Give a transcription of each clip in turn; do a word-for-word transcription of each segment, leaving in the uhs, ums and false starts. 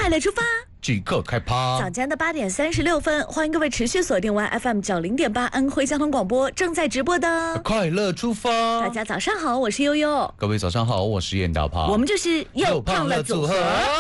快乐出发， 即刻开趴。 早间的八点三十六分，欢迎各位持续锁定完 F M 九零点八安徽交通广播正在直播的快乐出发。 大家早上好，我是悠悠。 各位早上好，我是燕大胖。 我们就是又胖了组合。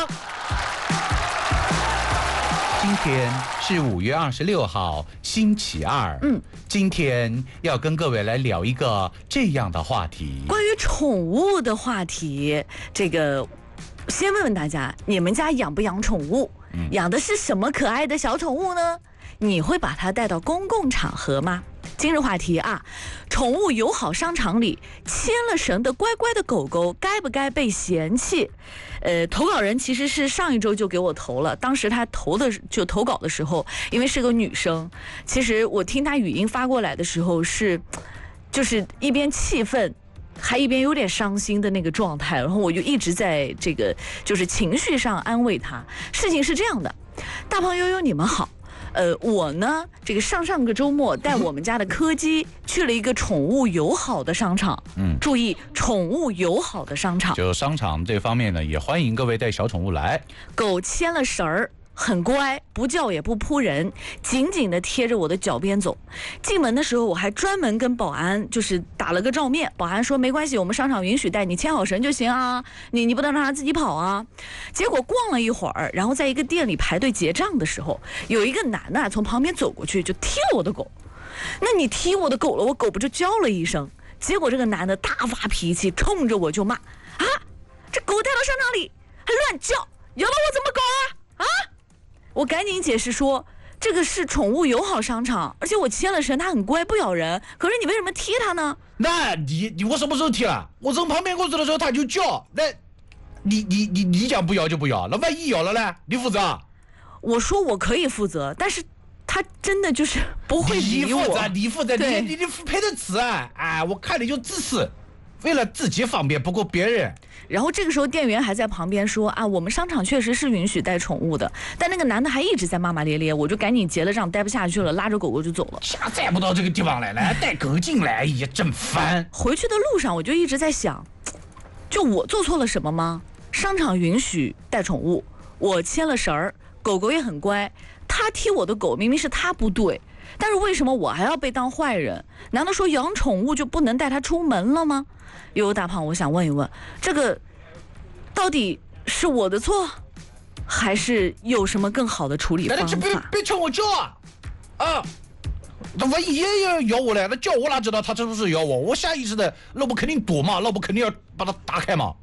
今天是五月二十六号，星期二。嗯，今天要跟各位来聊一个这样的话题， 关于宠物的话题。这个，先问问大家，你们家养不养宠物？嗯、养的是什么可爱的小宠物呢？你会把它带到公共场合吗？今日话题啊，宠物友好商场里牵了绳的乖乖的狗狗该不该被嫌弃？呃，投稿人其实是上一周就给我投了，当时他投的就投稿的时候，因为是个女生，其实我听他语音发过来的时候是，就是一边气愤，还一边有点伤心的那个状态，然后我就一直在这个就是情绪上安慰他。事情是这样的，大胖悠悠你们好。呃，我呢，这个上上个周末带我们家的柯基去了一个宠物友好的商场。嗯，注意，宠物友好的商场。 就商场这方面呢，也欢迎各位带小宠物来。 狗牵了绳儿。很乖，不叫也不扑人，紧紧地贴着我的脚边走。进门的时候，我还专门跟保安就是打了个照面。保安说没关系，我们商场允许带你牵好绳就行啊，你你不能让他自己跑啊。结果逛了一会儿，然后在一个店里排队结账的时候，有一个男的从旁边走过去就踢了我的狗。那你踢我的狗了，我狗不就叫了一声？结果这个男的大发脾气，冲着我就骂啊，这狗带到商场里还乱叫，咬到我怎么搞啊啊！我赶紧解释说，这个是宠物友好商场，而且我牵了绳，它很乖，不咬人。可是你为什么踢它呢？ 那你你我什么时候踢了？我从旁边过去的时候它就叫，那你你你你讲不咬就不咬，那万一咬了呢？你负责？我说我可以负责，但是他真的就是不会理我。 你负责，你负责，你你你赔得起啊！哎，我看你就自私。为了自己方便不顾别人。 然后这个时候店员还在旁边说啊，我们商场确实是允许带宠物的，但那个男的还一直在骂骂咧咧，我就赶紧结了账，待不下去了，拉着狗狗就走了。 下再不到这个地方来了，带狗进来也真烦。 回去的路上我就一直在想，就我做错了什么吗？商场允许带宠物，我牵了绳儿，狗狗也很乖，他踢我的狗明明是他不对，但是为什么我还要被当坏人？难道说养宠物就不能带它出门了吗？悠悠大胖，我想问一问，这个到底是我的错，还是有什么更好的处理方法？ 别别冲我叫啊！啊，那万一也咬我了，那叫我哪知道他是不是咬我？我下意识的，那不肯定躲嘛，那不肯定要把它打开嘛。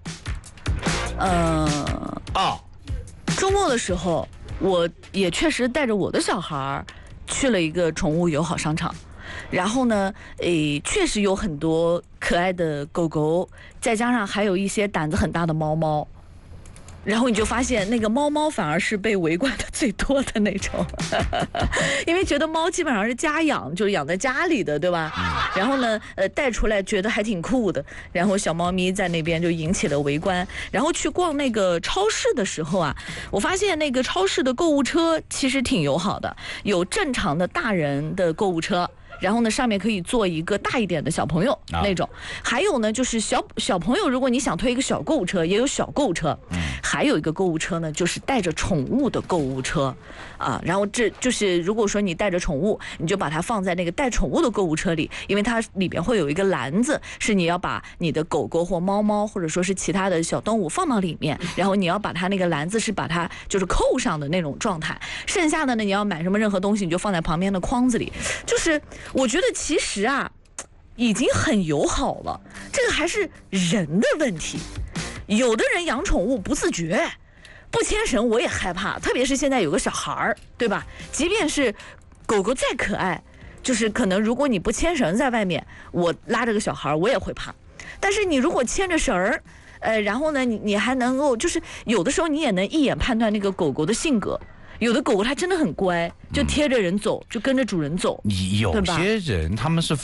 呃啊， 周末的时候，我也确实带着我的小孩去了一个宠物友好商场。然后呢，诶，确实有很多可爱的狗狗，再加上还有一些胆子很大的猫猫。然后你就发现那个猫猫反而是被围观的最多的那种，因为觉得猫基本上是家养，就是养在家里的，对吧？然后呢，呃，带出来觉得还挺酷的。然后小猫咪在那边就引起了围观。然后去逛那个超市的时候啊，我发现那个超市的购物车其实挺友好的，有正常的大人的购物车。然后呢，上面可以坐一个大一点的小朋友那种，还有呢，就是小小朋友，如果你想推一个小购物车，也有小购物车。还有一个购物车呢，就是带着宠物的购物车，啊，然后这就是如果说你带着宠物，你就把它放在那个带宠物的购物车里，因为它里边会有一个篮子，是你要把你的狗狗或猫猫或者说是其他的小动物放到里面，然后你要把它那个篮子是把它就是扣上的那种状态，剩下的呢，你要买什么任何东西，你就放在旁边的筐子里，就是我觉得其实啊，已经很友好了，这个还是人的问题。有的人养宠物不自觉，不牵绳我也害怕，特别是现在有个小孩儿，对吧？即便是狗狗再可爱，就是可能如果你不牵绳在外面，我拉着个小孩我也会怕。但是你如果牵着绳儿，呃，然后呢，你你还能够就是有的时候你也能一眼判断那个狗狗的性格。有的狗狗它真的很乖，就贴着人走，嗯、就跟着主人走。 你有些人他们是